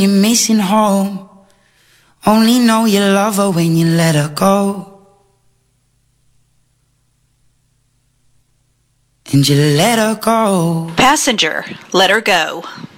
You're missing home. Only know you love her when you let her go. And you let her go. Passenger, Let Her Go.